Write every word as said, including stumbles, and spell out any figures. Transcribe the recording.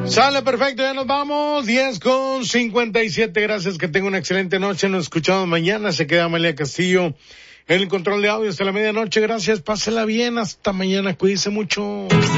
Sale perfecto, ya nos vamos. diez con cincuenta y siete. Gracias, que tenga una excelente noche. Nos escuchamos mañana. Se queda Amalia Castillo en el control de audio hasta la medianoche. Gracias, pásela bien. Hasta mañana. Cuídese mucho.